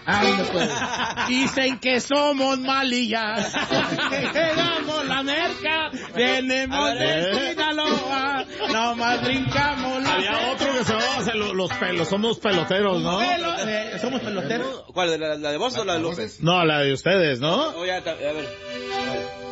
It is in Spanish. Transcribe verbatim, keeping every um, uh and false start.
Ande, pues. Dicen que somos malillas, que llegamos la merca, venimos de Sinaloa, nomás brincamos la Había cerca. otro que se llamaba los, los pelos, somos peloteros, ¿no? Pelo- eh, ¿Somos peloteros? ¿Cuál? ¿La, la de vos o la de López? No, la de ustedes, ¿no? Oh, ya, a ver. A ver.